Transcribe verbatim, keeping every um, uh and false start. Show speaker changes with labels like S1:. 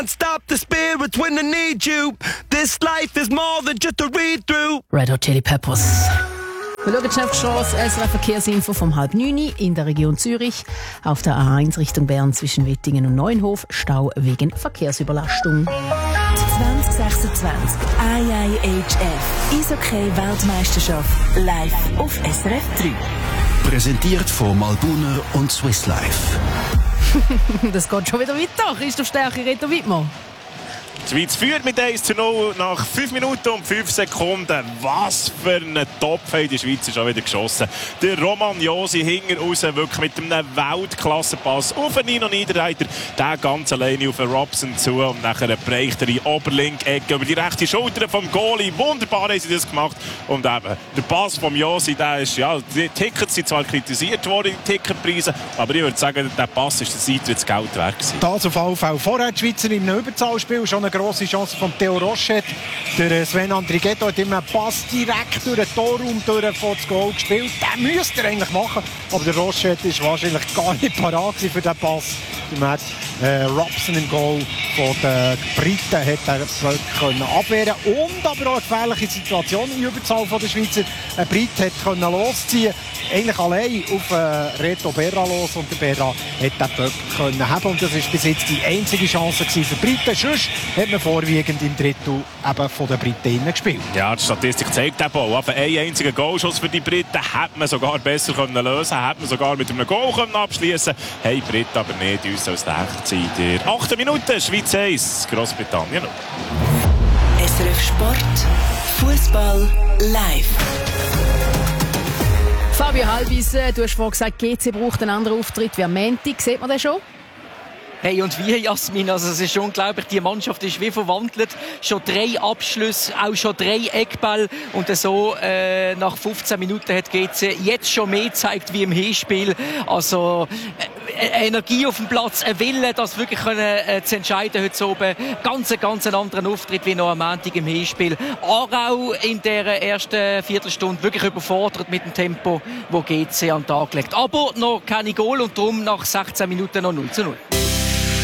S1: Stop the spirit when I need you. This life is more than just a read-through.
S2: Red Hot Chili Peppers. Wir schauen schnell auf die Strasse. S R F-Verkehrsinfo vom halb neun in der Region Zürich. Auf der A eins Richtung Bern zwischen Wettingen und Neuenhof. Stau wegen Verkehrsüberlastung.
S3: zwanzig sechsundzwanzig I I H F Eishockey-Weltmeisterschaft live auf S R F drei.
S4: Präsentiert von Malbuner und Swiss Life.
S2: Das geht schon wieder weiter. Christoph Stärker, Reto Wittmer.
S5: Die Schweiz führt mit eins zu null nach fünf Minuten und fünf Sekunden. Was für ein Topf hat die Schweizer schon wieder geschossen. Der Roman Josi hinten raus, wirklich mit einem Weltklassenpass auf den Nino Niederreiter. Der ganz alleine auf den Robson zu und nachher breicht er in Oberlink-Ecke über die rechte Schulter vom Goalie. Wunderbar haben sie das gemacht. Und eben, der Pass vom Josi, der ist, ja, die Tickets sind zwar kritisiert worden, die Ticketpreise, aber ich würde sagen, der Pass ist das Eintrittsgeld wert gewesen.
S6: Das auf jeden Fall. Vorher die Schweizer in einem Überzahlspiel schon eine grosse Chance von Theo Rochette. Der Sven Andrighetto hat immer einen Pass direkt durch den Torraum durch vor das Goal gespielt. Den müsste er eigentlich machen. Aber der Rochette ist wahrscheinlich gar nicht parat für diesen Pass. Der hat äh, Robson im Goal von den Briten hat er können abwehren und aber auch eine gefährliche Situation in Überzahl von der Schweizer. Ein Brit hat können losziehen, eigentlich allein auf äh, Reto Berra los und der Berra hat den Böck können haben und das ist bis jetzt die einzige Chance gewesen für die Briten. Sonst hat man vorwiegend im Drittel eben von den Briten gespielt.
S5: Ja, die Statistik zeigt eben auch, aber einen einzigen Goalschuss für die Briten hätte man sogar besser können lösen können, hätte man sogar mit einem Goal können abschließen können. Hey, die Briten aber nicht uns als Echtzeit. In der achten Minute, Schweiz eins, Großbritannien.
S3: S R F Sport, Fußball live.
S2: Fabio Halbis, du hast vorhin gesagt, G C braucht einen anderen Auftritt wie am Montag. Sieht man den schon?
S7: Hey, und wie, Jasmin, also es ist unglaublich, die Mannschaft ist wie verwandelt. Schon drei Abschlüsse, auch schon drei Eckbälle. Und so äh, nach fünfzehn Minuten hat G C jetzt schon mehr gezeigt wie im Hinspiel. Also äh, Energie auf dem Platz, ein Wille, das wirklich können, äh, zu entscheiden heute oben. Ganz, ganz einen anderen Auftritt wie noch am Montag im Hinspiel. Aarau in der ersten Viertelstunde wirklich überfordert mit dem Tempo, das G C an den Tag legt. Aber noch keine Goal und darum nach sechzehn Minuten noch null zu null.